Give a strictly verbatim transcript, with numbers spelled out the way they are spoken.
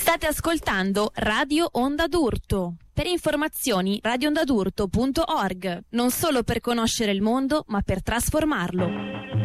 State ascoltando Radio Onda d'Urto. Per informazioni radioondadurto punto org. Non solo per conoscere il mondo, ma per trasformarlo.